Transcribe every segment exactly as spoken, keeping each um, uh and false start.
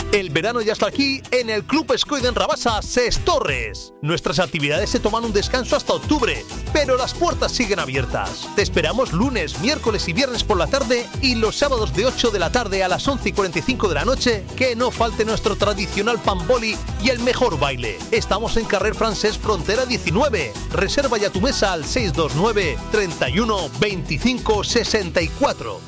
El verano ya está aquí en el Club Escoiden Rabasa Ses Torres. Nuestras actividades se toman un descanso hasta octubre, pero las puertas siguen abiertas. Te esperamos lunes, miércoles y viernes por la tarde y los sábados de ocho de la tarde a las once y cuarenta y cinco de la noche, que no falte nuestro tradicional pamboli y el mejor baile. Estamos en Carrer Francés Frontera diecinueve. Reserva ya tu mesa al seis dos nueve, treinta y uno, veinticinco, sesenta y cuatro.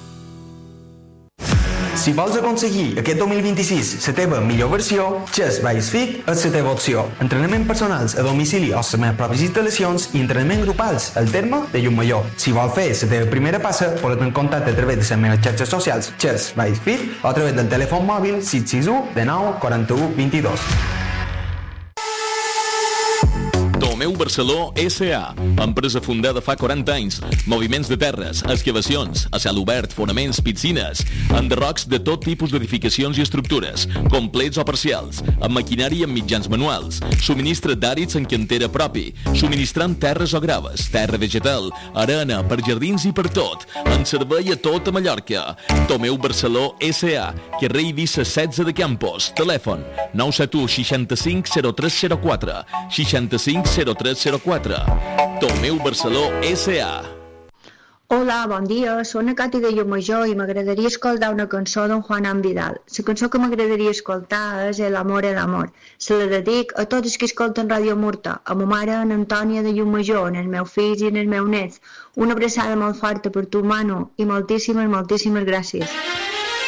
Si vols aconseguir aquest dos mil vint-i-sis la teva millor versió, Chess Base Fit és la teva opció. Entrenament personals a domicili o les meves pròpies instal·lacions i entrenament grupals al terme de Llucmajor. Si vols fer la teva primera passa, pots en contacte a través de les meves xarxes socials Chess Base Fit o a través del telèfon mòbil sis sis u, dinou, quaranta-u, vint-i-dos. Tomeu Barceló S A, empresa fundada fa quaranta anys. Moviments de terres, excavacions, a cel obert, fonaments, piscines, enderrocs de tot tipus d'edificacions i estructures, complets o parcials, amb maquinari i amb mitjans manuals, subministra d'àrids en cantera propi, subministrant terres o graves, terra vegetal, arena, per jardins i per tot, en servei a tota Mallorca. Tomeu Barceló S A, carrer Eivissa setze de Campos, telèfon nou set u, seixanta-cinc, zero tres zero quatre, seixanta-cinc, zero tres zero quatre. Tomeu Barceló S A. Hola, bon dia, soc la Cati de Llucmajor i m'agradaria escoltar una cançó d'en Juan Vidal. La cançó que m'agradaria escoltar és El amor el amor. Se la dedic a tots els que escolten Ràdio Murta, a ma mare, en Antònia de Llucmajor, en els meus fills i en els meus nets. Una abraçada molt forta per tu, Manu, i moltíssimes, moltíssimes gràcies.